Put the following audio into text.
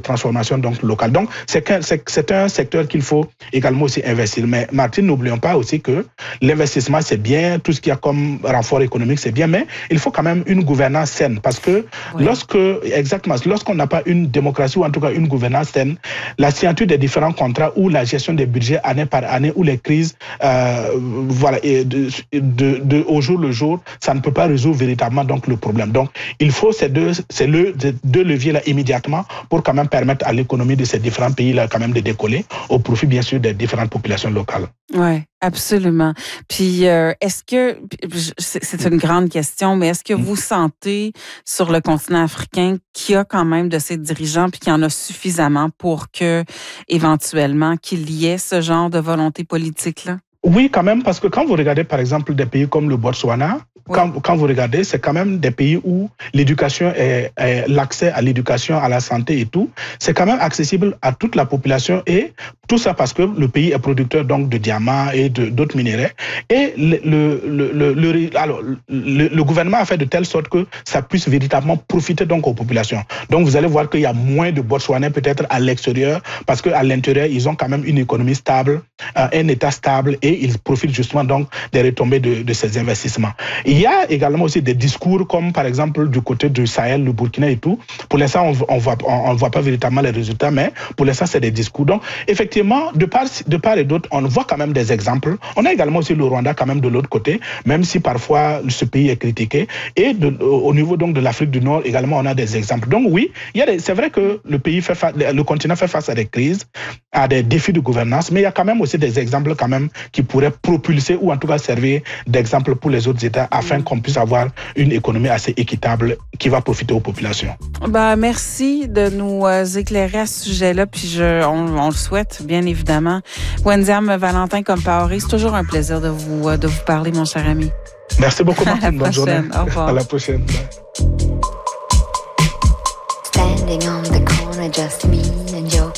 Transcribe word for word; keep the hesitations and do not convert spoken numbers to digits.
transformation donc locale. Donc, c'est, que, c'est, c'est un secteur qu'il faut également aussi investir. Mais Martine, n'oublions pas aussi que l'investissement, c'est bien, tout ce qu'il y a comme renfort économique, c'est bien, mais il faut quand même une gouvernance saine. Parce que oui. lorsque, exactement, lorsqu'on n'a pas une démocratie ou en tout cas une gouvernance saine, la signature des différents contrats ou la gestion des budgets année par année ou les crises, euh, voilà, et de, de, de, au jour le jour, ça ne peut pas résoudre véritablement donc le problème. Donc, il faut ces deux, ces le, deux leviers-là immédiatement pour quand même permettre à l'économie de ces différents pays-là quand même de décoller au profit, bien sûr, des différentes populations locales. Oui, absolument. Puis, euh, est-ce que, c'est une grande question, mais est-ce que vous sentez sur le continent africain qu'il y a quand même de ces dirigeants puis qu'il y en a suffisamment pour que, éventuellement, qu'il y ait ce genre de volonté politique-là? Oui, quand même, parce que quand vous regardez, par exemple, des pays comme le Botswana, oui. quand, quand vous regardez, c'est quand même des pays où l'éducation est, est l'accès à l'éducation, à la santé et tout, c'est quand même accessible à toute la population et tout ça parce que le pays est producteur donc de diamants et de, d'autres minéraux. Et le, le, le, le, alors, le, le gouvernement a fait de telle sorte que ça puisse véritablement profiter donc aux populations. Donc vous allez voir qu'il y a moins de Botswanais peut-être à l'extérieur parce qu'à l'intérieur, ils ont quand même une économie stable, euh, un État stable et ils profitent justement donc des retombées de, de ces investissements. Il y a également aussi des discours comme par exemple du côté du Sahel, le Burkina et tout. Pour l'instant, on ne voit, on, on voit pas véritablement les résultats, mais pour l'instant, c'est des discours. Donc, effectivement, de part, de part et d'autre, on voit quand même des exemples. On a également aussi le Rwanda quand même de l'autre côté, même si parfois ce pays est critiqué. Et de, au niveau donc de l'Afrique du Nord également, on a des exemples. Donc oui, il y a des, c'est vrai que le pays fait face, le continent fait face à des crises, à des défis de gouvernance, mais il y a quand même aussi des exemples quand même qui pourraient propulser ou en tout cas servir d'exemple pour les autres États afin qu'on puisse avoir une économie assez équitable qui va profiter aux populations. Ben, merci de nous éclairer à ce sujet-là, puis je, on, on le souhaite, bien évidemment. Wendiam Valentin Compaoré, c'est toujours un plaisir de vous, de vous parler, mon cher ami. Merci beaucoup, Martine. Bonne journée. Au revoir. À la prochaine. Standing on the corner, just me and your